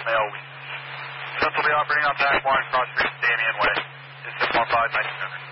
male week. This will be operating on Pack 1, cross street Damien Way. It's 615, 1900.